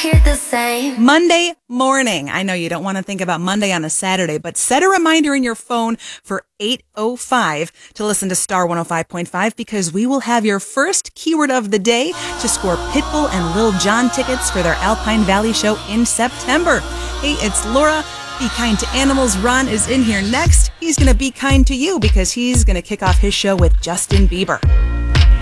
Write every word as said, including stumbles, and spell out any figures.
hear the same. Monday morning. I know you don't want to think about Monday on a Saturday, but set a reminder in your phone for eight oh five to listen to Star one oh five point five because we will have your first keyword of the day to score Pitbull and Lil Jon tickets for their Alpine Valley show in September. Hey, it's Laura. Be Kind to Animals. Ron is in here next. He's going to be kind to you because he's going to kick off his show with Justin Bieber.